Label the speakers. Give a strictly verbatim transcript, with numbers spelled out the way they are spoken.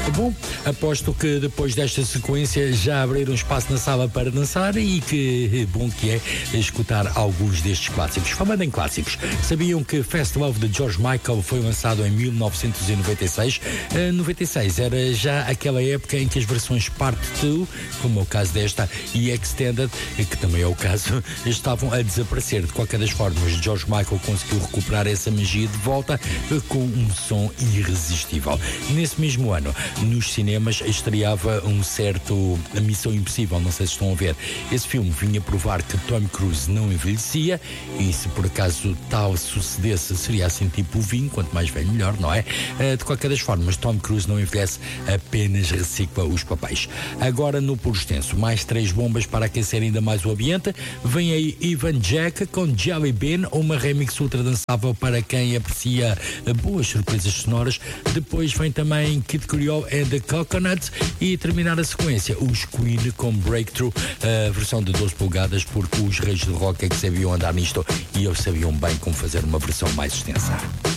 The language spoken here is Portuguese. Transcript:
Speaker 1: Bom, aposto que depois desta sequência já abriram espaço na sala para dançar e que bom que é escutar alguns destes clássicos. Falando em clássicos, sabiam que Fast Love de George Michael foi lançado em mil novecentos e noventa e seis? Uh, noventa e seis era já aquela época em que as versões Part dois, como é o caso desta, e Extended, que também é o caso, estavam a desaparecer. De qualquer das formas, George Michael conseguiu recuperar essa magia de volta com um som irresistível. Nesse mesmo ano, nos cinemas estreava um certo A Missão Impossível, não sei se estão a ver. Esse filme vinha provar que Tom Cruise não envelhecia, e se por acaso tal sucedesse, seria assim tipo o vinho, quanto mais velho melhor, não é? De qualquer das formas, Tom Cruise não envelhece, apenas recicla os papéis. Agora no puro extenso, mais três bombas para aquecer ainda mais o ambiente. Vem aí Ivan Jack com Jelly Bean, uma remix ultra dançável para quem aprecia boas surpresas sonoras. Depois vem também Kid Creole and the Coconuts e terminar a sequência os Queen com Breakthrough, a versão de doze polegadas, porque os reis do rock é que sabiam andar nisto e eles sabiam bem como fazer uma versão mais extensa.